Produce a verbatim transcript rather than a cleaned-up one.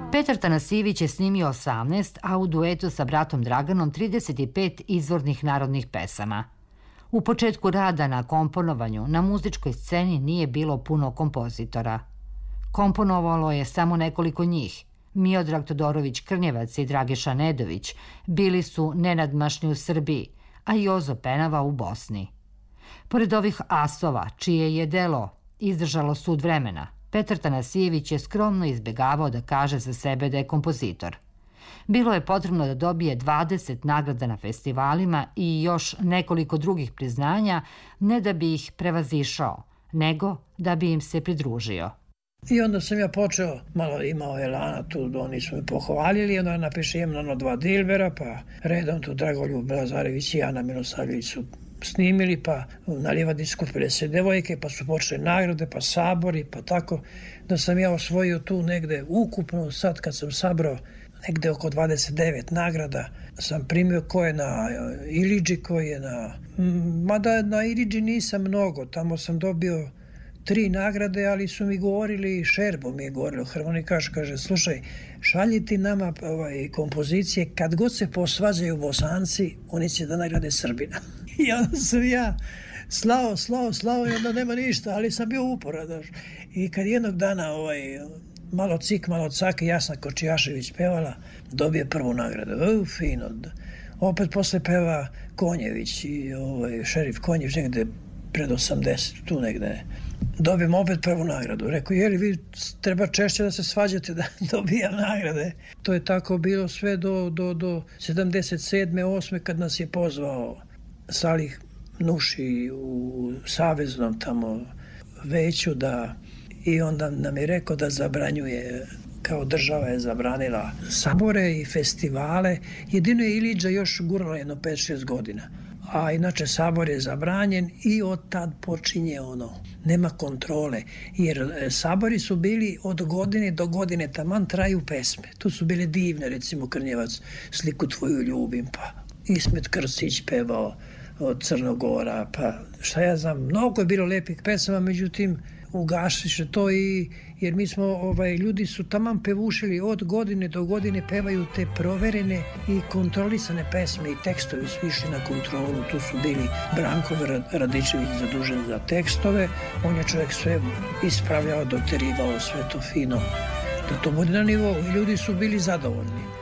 Petar Tanasijević je snimio osamnaest, a u duetu sa bratom Draganom trideset pet izvornih narodnih pesama. U početku rada na komponovanju na muzičkoj sceni nije bilo puno kompozitora. Komponovalo je samo nekoliko njih. Miodrag Todorović Krnjevac i Dragiša Nedović bili su nenadmašni u Srbiji, a Jozo Penava u Bosni. Pored ovih asova, čije je delo izdržalo sud vremena, Petar Tanasijević je skromno izbegavao da kaže za sebe da je kompozitor. Bilo je potrebno da dobije dvadeset nagrada na festivalima i još nekoliko drugih priznanja, ne da bi ih prevazišao, nego da bi im se pridružio. I onda sam ja počeo, malo imao elana tu, oni su me pohvalili, onda napišem na ono dva Dilbera, pa redom tu Dragoljub Lazarević i Ana Milosavljević su snimili, pa na livadi skupile se devojke, pa su počeli nagrade, pa sabori, pa tako da sam ja osvojio tu negde ukupno, sad kad sam sabrao negde oko dvadeset devet nagrada, sam primio ko je na Iliđi, ko je na... Mada na Iliđi nisam mnogo, tamo sam dobio tri nagrade, ali su mi govorili, Šerbo mi je govorio, harmonikaš, kaže, slušaj, šalji ti nama ovaj, kompozicije, kad god se posvađaju Bosanci, oni će da nagrade Srbina. I onda sam ja slao, slao, slao i onda nema ništa, ali sam bio uporan. I kad jednog dana ovaj, malo cik, malo cak, Jasna Kočijašević pevala, dobije prvu nagradu. U, fino. Opet posle peva Konjević i ovaj, šerif Konjević, negde pred osamdeset, tu negde. Dobijem opet prvu nagradu. Rekao, jeli vi treba češće da se svađate da dobijam nagrade. To je tako bilo sve do, do, do sedamdeset sedme osme kad nas je pozvao Salih Nuši u Saveznom tamo veću da i onda nam je rekao da zabranjuje, kao država je zabranila sabore i festivale. Jedino je Iliđa još gurala jedno pet šest godina. A inače sabor je zabranjen i od tad počinje ono, nema kontrole, jer sabori su bili od godine do godine, taman traju pesme. Tu su bile divne, recimo Krnjevac, Sliku tvoju ljubim, pa Ismet Krstić pevao od Crnogora, pa šta ja znam, mnogo je bilo lepih pesama, međutim ugašiše to i jer mi smo, ovaj, ljudi su taman pevušili od godine do godine, pevaju te proverene i kontrolisane pesme i tekstovi su išli na kontrolu. Tu su bili Branko Radičević zadužen za tekstove, on je čovjek sve ispravljao, doterivao sve to fino, da to bude na nivou i ljudi su bili zadovoljni.